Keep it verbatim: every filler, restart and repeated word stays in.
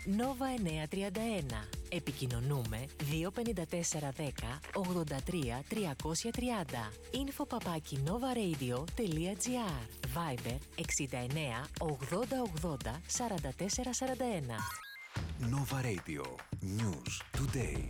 Nova εννιακόσια τριάντα ένα. Επικοινωνούμε δύο πέντε τέσσερα ένα μηδέν ογδόντα τρία τριακόσια τριάντα. Info παπάκι novaradio.gr. Viber εξήντα εννέα ογδόντα ογδόντα σαράντα τέσσερα σαράντα ένα. Nova Radio. News Today.